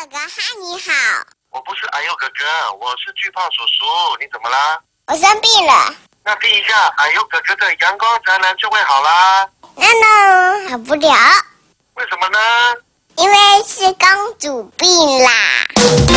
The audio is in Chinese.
哥哈，你好。 我不是哎呦哥哥，我是巨胖叔叔，你怎么啦？ 我生病了。 那滴一下哎呦哥哥的阳光宅男就会好啦。 那呢，好不了。 为什么呢？ 因为是公主病啦。